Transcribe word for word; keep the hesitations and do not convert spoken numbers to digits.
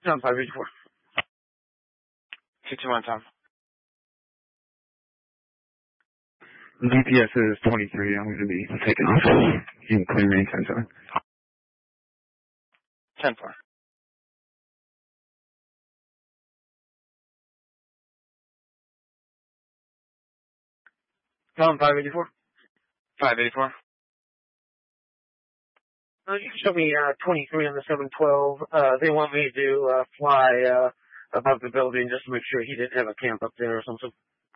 Tom five eighty-four. two two one, Tom. G P S is twenty-three. I'm going to be taking off in clear range ten seven. ten four. Tom five eighty-four. five eighty-four. Uh, you can show me uh, twenty-three on the seven twelve. Uh, they want me to uh, fly uh, above the building just to make sure he didn't have a camp up there or something.